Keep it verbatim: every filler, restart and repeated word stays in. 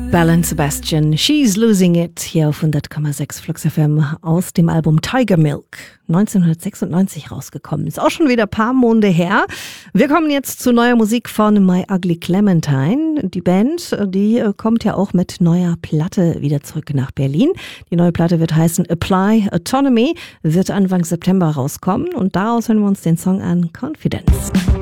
Belle and Sebastian, She's Losing It, hier auf hundert Komma sechs Flux F M aus dem Album Tiger Milk, neunzehnhundertsechsundneunzig rausgekommen. Ist auch schon wieder ein paar Monde her. Wir kommen jetzt zu neuer Musik von My Ugly Clementine. Die Band, die kommt ja auch mit neuer Platte wieder zurück nach Berlin. Die neue Platte wird heißen Apply Autonomy, wird Anfang September rauskommen und daraus hören wir uns den Song an, Confidence.